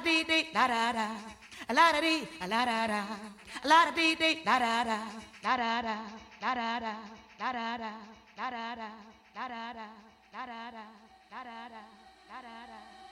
dee dee da da da. A la da dee, a la da da. A la da dee dee da da da. Da da da, da da da, da da da, da da da, da da da, da da da, da da da, da da da.